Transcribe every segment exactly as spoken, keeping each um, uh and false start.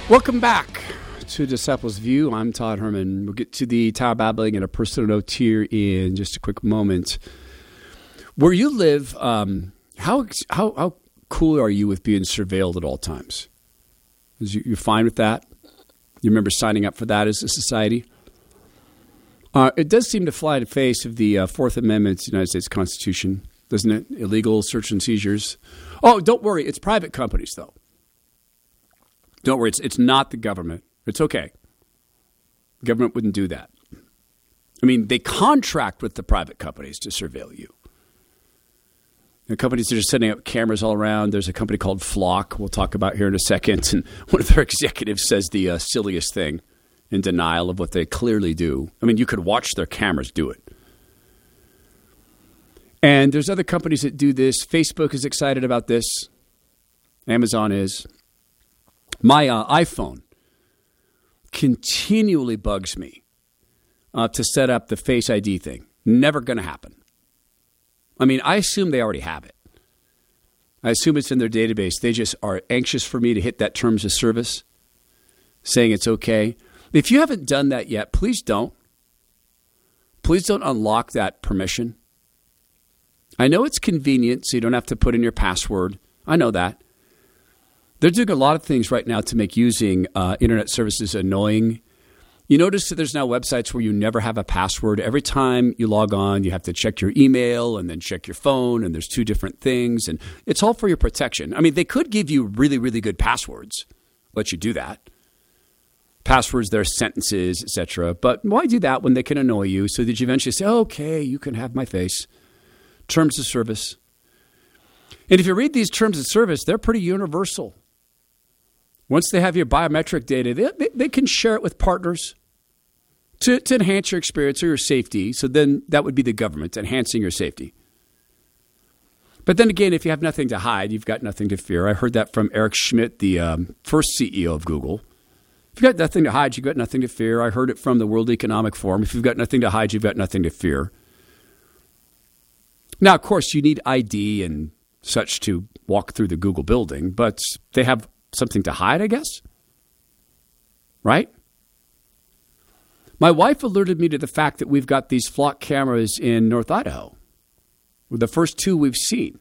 Welcome back to Disciples View. I'm Todd Herman. We'll get to the Tower Babbling and a personal note here in just a quick moment. Where you live, um, how how how cool are you with being surveilled at all times? Is you, you're fine with that? You remember signing up for that as a society? Uh, it does seem to fly in the face of the uh, Fourth Amendment to the United States Constitution, doesn't it? Illegal search and seizures. Oh, don't worry. It's private companies, though. Don't worry. It's, it's not the government. It's okay. The government wouldn't do that. I mean, they contract with the private companies to surveil you. The companies that are setting up cameras all around. There's a company called Flock we'll talk about here in a second. And one of their executives says the uh, silliest thing in denial of what they clearly do. I mean, you could watch their cameras do it. And there's other companies that do this. Facebook is excited about this. Amazon is. My uh, iPhone continually bugs me uh, to set up the Face I D thing. Never going to happen. I mean, I assume they already have it. I assume it's in their database. They just are anxious for me to hit that terms of service, saying it's okay. If you haven't done that yet, please don't. Please don't unlock that permission. I know it's convenient, so you don't have to put in your password. I know that. They're doing a lot of things right now to make using uh, internet services annoying. You notice that there's now websites where you never have a password. Every time you log on, you have to check your email and then check your phone, and there's two different things, and it's all for your protection. I mean, they could give you really, really good passwords, let you do that. Passwords, their sentences, et cetera. But why do that when they can annoy you so that you eventually say, okay, you can have my face. Terms of service. And if you read these terms of service, they're pretty universal. Once they have your biometric data, they, they, they can share it with partners to, to enhance your experience or your safety. So then that would be the government enhancing your safety. But then again, if you have nothing to hide, you've got nothing to fear. I heard that from Eric Schmidt, the um, first C E O of Google. If you've got nothing to hide, you've got nothing to fear. I heard it from the World Economic Forum. If you've got nothing to hide, you've got nothing to fear. Now, of course, you need I D and such to walk through the Google building, but they have something to hide, I guess. Right? My wife alerted me to the fact that we've got these Flock cameras in North Idaho. The first two we've seen.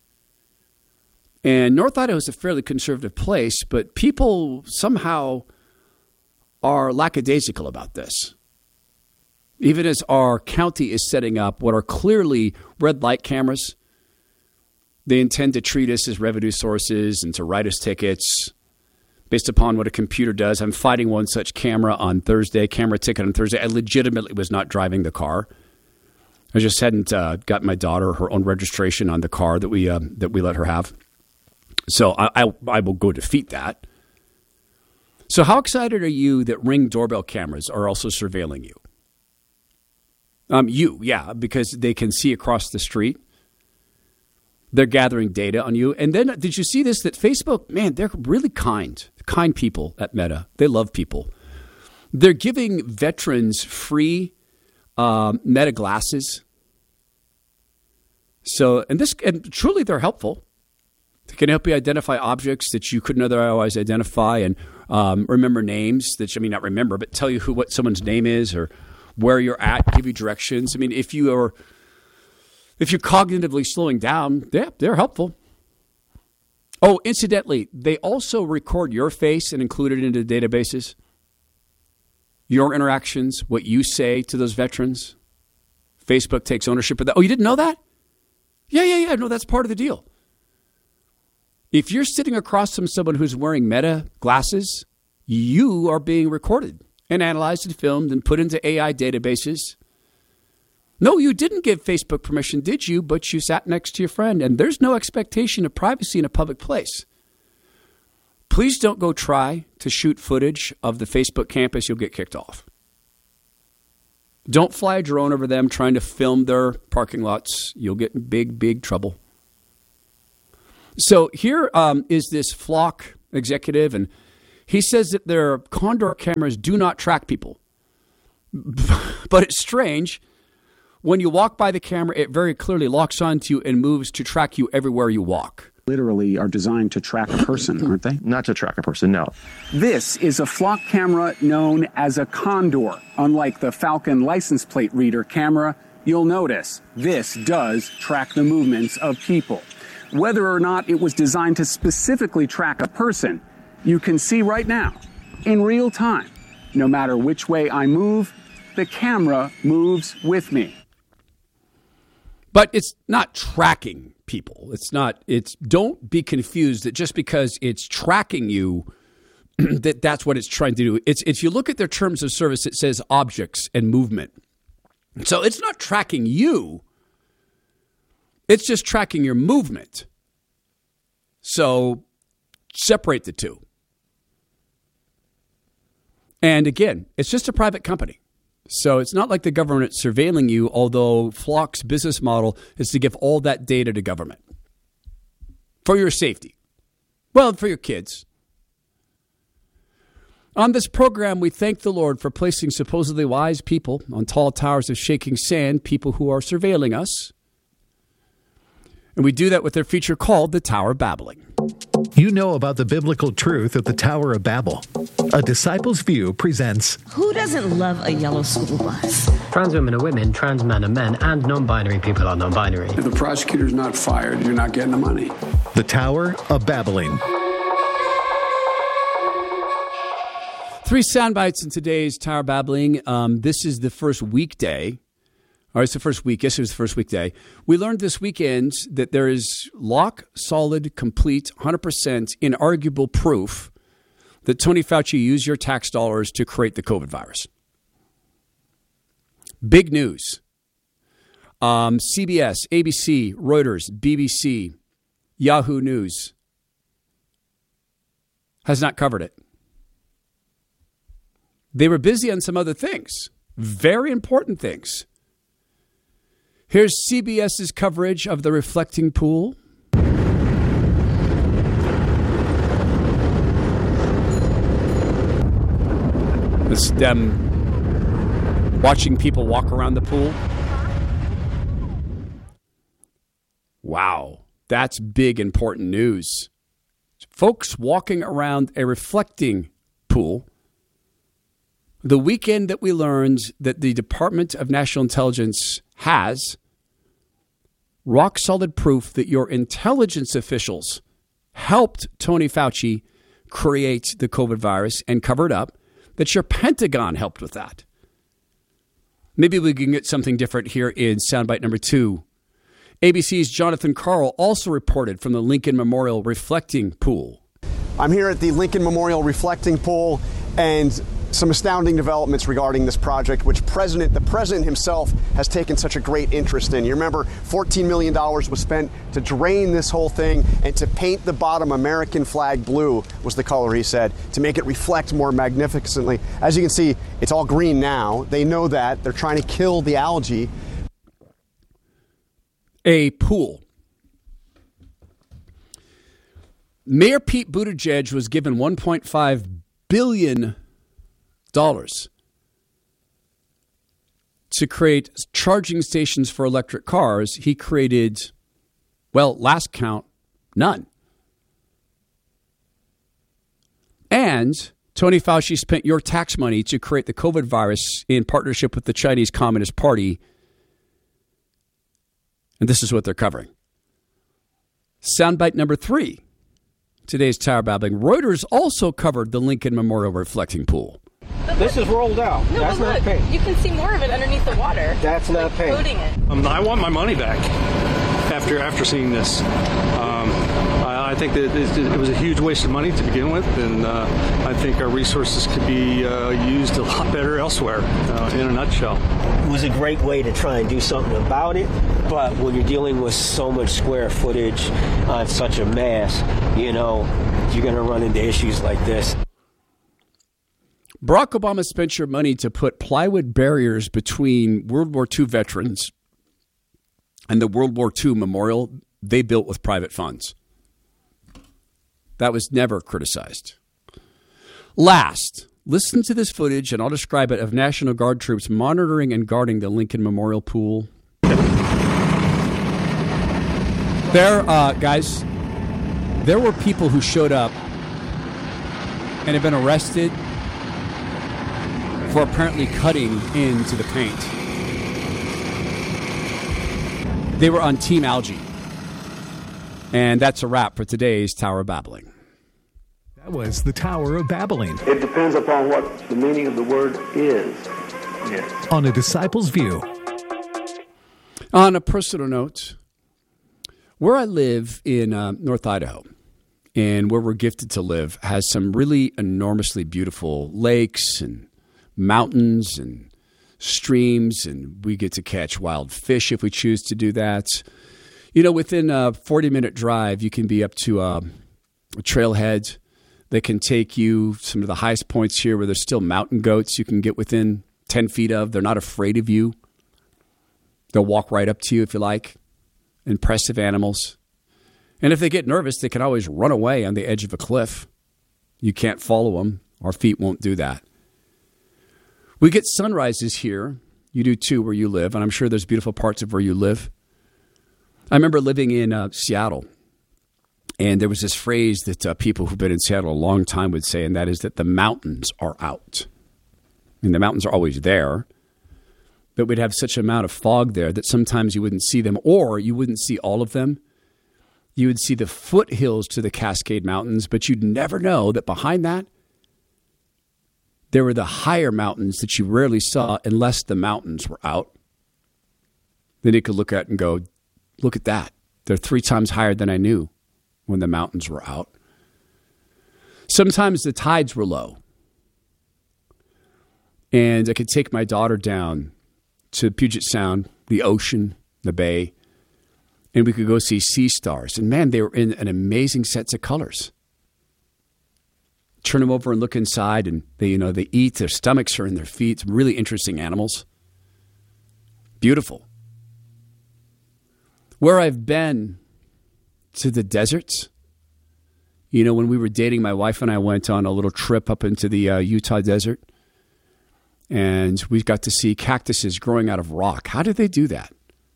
And North Idaho is a fairly conservative place, but people somehow are lackadaisical about this. Even as our county is setting up what are clearly red light cameras, they intend to treat us as revenue sources and to write us tickets based upon what a computer does. I'm fighting one such camera on Thursday, camera ticket on Thursday. I legitimately was not driving the car. I just hadn't uh, got my daughter her own registration on the car that we uh, that we let her have. So I, I, I will go defeat that. So how excited are you that Ring doorbell cameras are also surveilling you? Um, you, yeah, because they can see across the street. They're gathering data on you. And then did you see this, that Facebook, man, they're really kind, kind people at Meta. They love people. They're giving veterans free um, Meta glasses. So, and this, and truly they're helpful. They can help you identify objects that you couldn't otherwise identify and um, remember names that you, I mean, not remember, but tell you who, what someone's name is or where you're at, give you directions. I mean, if you are, if you're cognitively slowing down, yeah, they're helpful. Oh, incidentally, they also record your face and include it into the databases. Your interactions, what you say to those veterans. Facebook takes ownership of that. Oh, you didn't know that? Yeah, yeah, yeah. No, that's part of the deal. If you're sitting across from someone who's wearing Meta glasses, you are being recorded and analyzed and filmed and put into A I databases. No, you didn't give Facebook permission, did you? But you sat next to your friend, and there's no expectation of privacy in a public place. Please don't go try to shoot footage of the Facebook campus. You'll get kicked off. Don't fly a drone over them trying to film their parking lots. You'll get in big, big trouble. So here um, is this Flock executive, and he says that their Condor cameras do not track people. But it's strange. When you walk by the camera, it very clearly locks onto you and moves to track you everywhere you walk. literally are designed to track a person, aren't they? Not to track a person, no. This is a flock camera known as a Condor. Unlike the Falcon license plate reader camera, you'll notice this does track the movements of people. Whether or not it was designed to specifically track a person, you can see right now, in real time, no matter which way I move, the camera moves with me. But it's not tracking people. It's not, it's, don't be confused that just because it's tracking you, that that's what it's trying to do. It's, if you look at their terms of service, it says objects and movement. So it's not tracking you. It's just tracking your movement. So separate the two. And again, it's just a private company. So it's not like the government surveilling you, although Flock's business model is to give all that data to government for your safety. Well, for your kids. On this program, we thank the Lord for placing supposedly wise people on tall towers of shaking sand, people who are surveilling us. And we do that with their feature called The Tower of Babbling. You know about the biblical truth of the Tower of Babel. A Disciples View presents... Who doesn't love a yellow school bus? Trans women are women, trans men are men, and non-binary people are non-binary. If the prosecutor's not fired, you're not getting the money. The Tower of Babbling. Three sound bites in today's Tower of Babbling. Um, this is the first weekday. Or it's the first week. Yes, it was the first weekday. We learned this weekend that there is lock, solid, complete, one hundred percent inarguable proof that Tony Fauci used your tax dollars to create the COVID virus. Big news. Um, C B S, A B C, Reuters, B B C, Yahoo News has not covered it. They were busy on some other things, very important things. Here's CBS's coverage of the reflecting pool. This them watching people walk around the pool. Wow, that's big, important news. Folks walking around a reflecting pool. The weekend that we learned that the Department of National Intelligence has rock-solid proof that your intelligence officials helped Tony Fauci create the COVID virus and cover it up, that your Pentagon helped with that. Maybe we can get something different here in soundbite number two. A B C's Jonathan Karl also reported from the Lincoln Memorial Reflecting Pool. I'm here at the Lincoln Memorial Reflecting Pool, and some astounding developments regarding this project, which president, the president himself has taken such a great interest in. You remember fourteen million dollars was spent to drain this whole thing and to paint the bottom American flag blue was the color, he said, to make it reflect more magnificently. As you can see, it's all green now. They know that. They're trying to kill the algae. A pool. Mayor Pete Buttigieg was given one point five billion dollars to create charging stations for electric cars. He created, well, last count, none. And Tony Fauci spent your tax money to create the COVID virus in partnership with the Chinese Communist Party. And this is what they're covering. Soundbite number three. Today's Tower Babbling. Reuters also covered the Lincoln Memorial Reflecting Pool. This is rolled out. No, That's but not look, paint. You can see more of it underneath the water. That's not like paint. Coating it. Um, I want my money back after after seeing this. Um, I, I think that it, it was a huge waste of money to begin with, and uh, I think our resources could be uh, used a lot better elsewhere, uh, in a nutshell. It was a great way to try and do something about it, but when you're dealing with so much square footage on such a mass, you know, you're going to run into issues like this. Barack Obama spent your money to put plywood barriers between World War Two veterans and the World War Two memorial they built with private funds. That was never criticized. Last, listen to this footage, and I'll describe it, of National Guard troops monitoring and guarding the Lincoln Memorial Pool. There, uh, guys, There were people who showed up and have been arrested for apparently cutting into the paint. They were on Team Algae. And that's a wrap for today's Tower of Babbling. That was the Tower of Babbling. It depends upon what the meaning of the word is. Yes. On A Disciple's View. On a personal note, where I live in uh, North Idaho, and where we're gifted to live, has some really enormously beautiful lakes and mountains and streams, and we get to catch wild fish if we choose to do that. You know, within a forty-minute drive, you can be up to uh, a trailhead that can take you some of the highest points here where there's still mountain goats you can get within ten feet of. They're not afraid of you. They'll walk right up to you if you like. Impressive animals. And if they get nervous, they can always run away on the edge of a cliff. You can't follow them. Our feet won't do that. We get sunrises here. You do too where you live, and I'm sure there's beautiful parts of where you live. I remember living in uh, Seattle, and there was this phrase that uh, people who've been in Seattle a long time would say, and that is that the mountains are out. And the mountains are always there, but we'd have such an amount of fog there that sometimes you wouldn't see them, or you wouldn't see all of them. You would see the foothills to the Cascade Mountains, but you'd never know that behind that, there were the higher mountains that you rarely saw unless the mountains were out. Then you could look at and go, look at that. They're three times higher than I knew when the mountains were out. Sometimes the tides were low. And I could take my daughter down to Puget Sound, the ocean, the bay, and we could go see sea stars. And man, they were in an amazing sets of colors. Turn them over and look inside, and they, you know, they eat. Their stomachs are in their feet. Some really interesting animals. Beautiful. Where I've been to the deserts, you know, when we were dating, my wife and I went on a little trip up into the uh, Utah desert, and we got to see cactuses growing out of rock. How did they do that?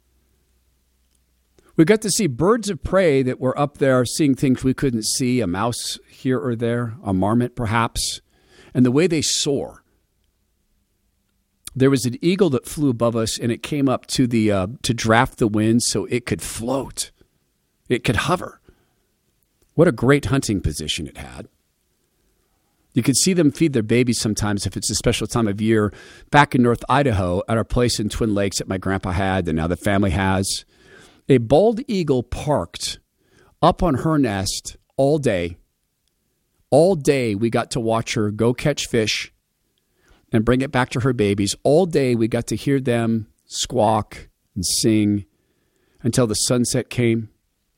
We got to see birds of prey that were up there seeing things we couldn't see, a mouse here or there, a marmot perhaps, and the way they soar. There was an eagle that flew above us, and it came up to the uh, to draft the wind so it could float. It could hover. What a great hunting position it had. You could see them feed their babies sometimes if it's a special time of year. Back in North Idaho, at our place in Twin Lakes that my grandpa had and now the family has, a bald eagle parked up on her nest all day. All day we got to watch her go catch fish and bring it back to her babies. All day we got to hear them squawk and sing until the sunset came.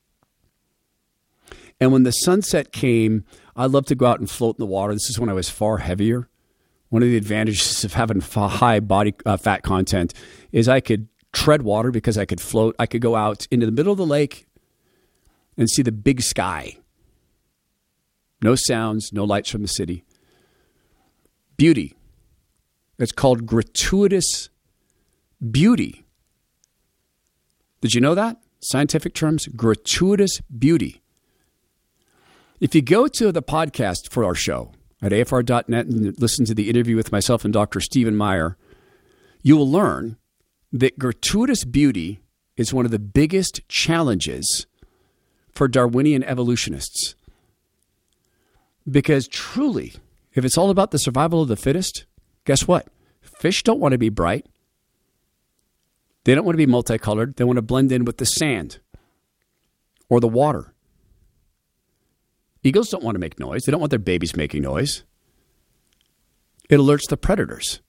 And when the sunset came, I loved to go out and float in the water. This is when I was far heavier. One of the advantages of having high body uh, fat content is I could tread water because I could float. I could go out into the middle of the lake and see the big sky. No sounds, no lights from the city. Beauty. It's called gratuitous beauty. Did you know that? Scientific terms, gratuitous beauty. If you go to the podcast for our show at A F R dot net and listen to the interview with myself and Doctor Stephen Meyer, you will learn that gratuitous beauty is one of the biggest challenges for Darwinian evolutionists. Because truly, if it's all about the survival of the fittest, guess what? Fish don't want to be bright. They don't want to be multicolored. They want to blend in with the sand or the water. Eagles don't want to make noise. They don't want their babies making noise. It alerts the predators.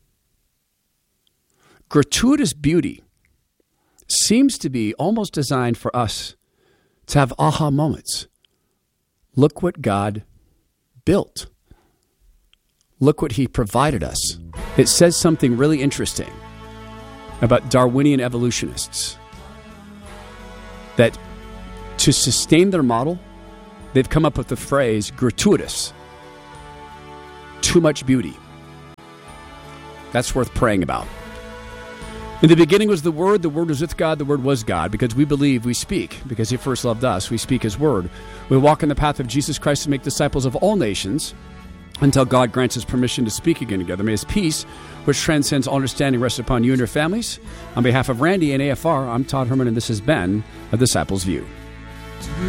Gratuitous beauty seems to be almost designed for us to have aha moments. Look what God built. Look what he provided us. It says something really interesting about Darwinian evolutionists. That to sustain their model, they've come up with the phrase gratuitous. Too much beauty. That's worth praying about. In the beginning was the Word, the Word was with God, the Word was God. Because we believe, we speak. Because He first loved us, we speak His Word. We walk in the path of Jesus Christ to make disciples of all nations until God grants us permission to speak again together. May His peace, which transcends all understanding, rest upon you and your families. On behalf of Randy and A F R, I'm Todd Herman, and this has been A Disciple's View.